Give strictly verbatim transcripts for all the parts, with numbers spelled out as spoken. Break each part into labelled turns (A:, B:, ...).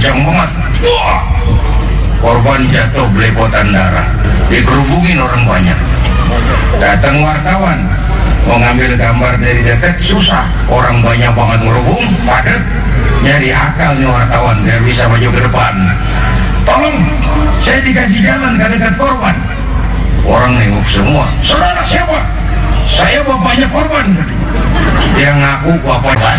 A: kencang banget. Wah, korban jatuh belepotan darah, dikerubungin orang banyak. Datang wartawan mau ngambil gambar dari dekat susah, orang banyak banget ngerubung, padat. Nyari akal nih wartawan biar bisa maju ke depan. Tolong, saya dikasih jalan ke dekat korban. Orang nengok semua. Saudara siapa? Saya bapaknya korban. Dia ngaku bapaknya.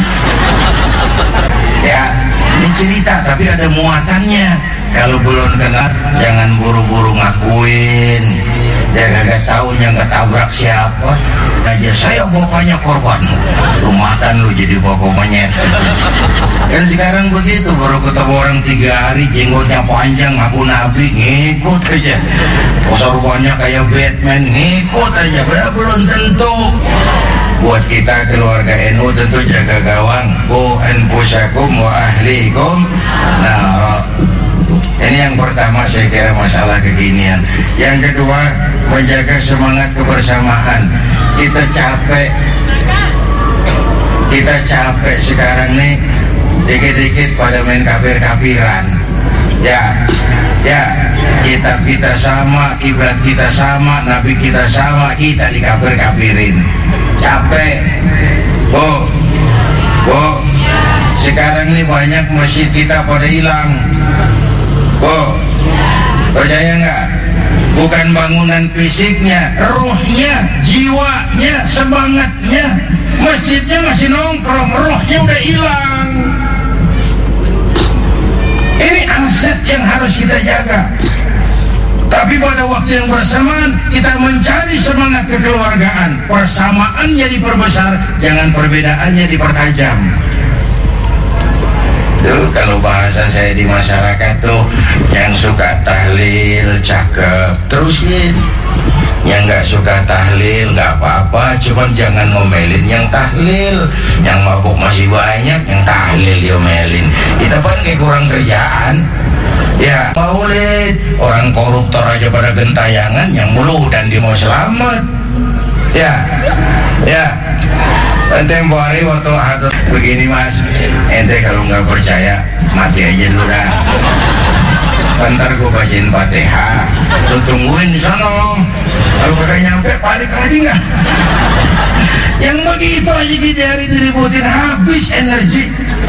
A: Ya, ini cerita tapi ada muatannya. Kalau belum kenal, jangan buru-buru ngakuin. Dia gak tahunya nggak tabrak siapa. Aja saya bapaknya korban. Lu makan lu jadi bapak monyet. Dan sekarang begitu, baru ketemu orang tiga hari jenggotnya panjang ngaku nabi, ngikut aja. Sorbannya kayak Batman, ngikut aja. Berapa belum tentu. Buat kita keluarga N U tentu jaga gawang. Ku anfusakum wa ahlikum. Nah, ini yang pertama saya kira masalah kekinian. Yang kedua, menjaga semangat kebersamaan. Kita capek, kita capek sekarang nih, dikit-dikit pada main kafir-kafiran. Ya, ya, kitab kita sama, kiblat kita sama, nabi kita sama, kita dikafir-kafirin. Capek, bu, bu. Sekarang nih banyak masjid kita pada hilang. Bu, percaya nggak? Bukan bangunan fisiknya, ruhnya, jiwanya, semangatnya. Masjidnya masih nongkrong, ruhnya udah hilang. Ini aset yang harus kita jaga. Tapi pada waktu yang bersamaan kita mencari semangat kekeluargaan. Persamaannya diperbesar, jangan perbedaannya dipertajam. Tuh, kalau bahasa saya di masyarakat tuh, yang suka tahlil cakep, terusin. Yang nggak suka tahlil nggak apa-apa, cuman jangan ngomelin yang tahlil. Yang mabuk masih banyak, yang tahlil diomelin. Kita kan kayak kurang kerjaan. Ya, maulid, orang koruptor aja pada gentayangan, yang mulu dan dia mau selamat. Ya, ya. Tempo hari waktu hadus begini mas, ente kalau nggak percaya mati aja dulu dah. Bentar gue bacain Fatihah, lu tungguin di sana. Kalau kagak nyampe balik lagi nggak? Yang begitu aja kita hari diributin, habis energi.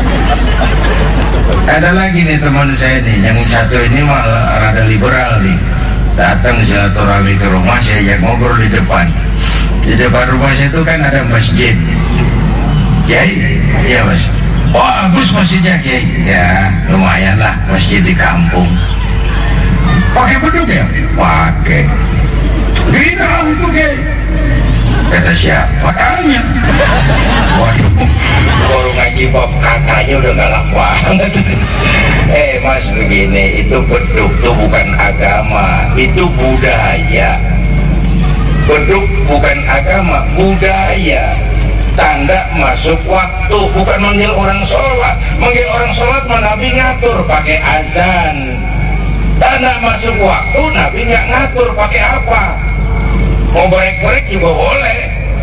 A: Ada lagi nih teman saya nih, yang satu ini malah rada liberal nih. Datang silaturahmi ke rumah, saya ajak ngobrol di depan. Di depan rumah saya itu kan ada masjid. Kiai, iya mas. Oh bagus masjidnya Kiai. Ya lumayan lah, masjid di kampung. Pakai beduk ya? Pakai. Gila itu Kiai. Kata siapa? Tanya. Waduh, baru ngaji bab katanya udah galak banget. Eh mas begini, itu beduk tuh bukan agama, itu budaya. Beduk bukan agama, budaya. Tanda masuk waktu, bukan manggil orang sholat. Manggil orang sholat mah Nabi ngatur pakai azan. Tanda masuk waktu Nabi nggak ngatur pakai apa. Mau break-break juga boleh.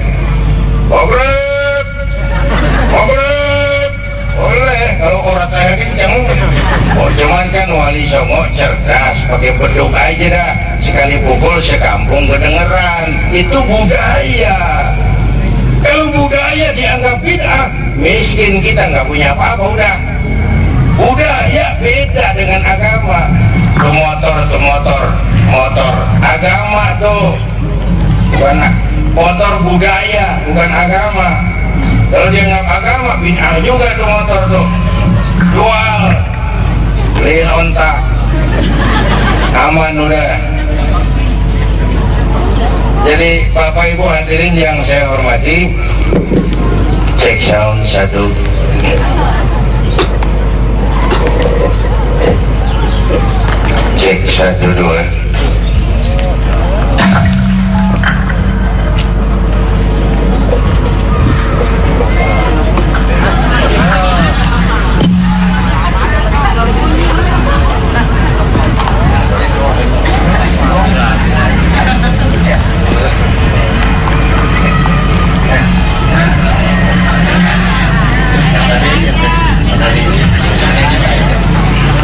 A: Break, break, boleh. Kalau orang saya kenceng. Oh cuman kan Wali Songo cerdas, pakai beduk aja dah. Sekali pukul sekampung kedengeran. Itu budaya. Kalau budaya dianggap bid'ah, miskin kita nggak punya apa-apa udah. Budaya beda dengan agama. Tuh motor, tuh motor, motor agama tuh. Bukan motor budaya, bukan agama. Kalau dia nggak agama, bid'ah juga tuh motor tuh. Jual, beliin onta, aman udah. Jadi Bapak Ibu hadirin yang saya hormati, cek sound satu. Cek satu dua.